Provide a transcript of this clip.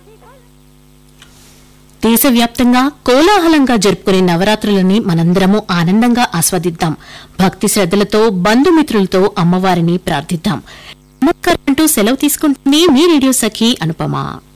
దేశవ్యాప్తంగా కోలాహలంగా జరుపుకునే నవరాత్రులని మనందరము ఆనందంగా ఆస్వాదిద్దాం. భక్తి శ్రద్ధలతో బంధుమిత్రులతో అమ్మవారిని ప్రార్థిద్దాం. నమస్కారం అంటూ సెలవు తీసుకుంటుంది మీ రేడియో సఖి అనుపమ.